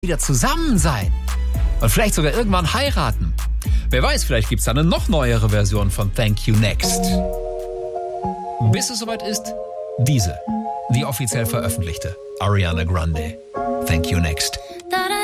wieder zusammen sein und vielleicht sogar irgendwann heiraten. Wer weiß, vielleicht gibt es da eine noch neuere Version von Thank You Next. Bis es soweit ist, die offiziell veröffentlichte Ariana Grande Thank You Next.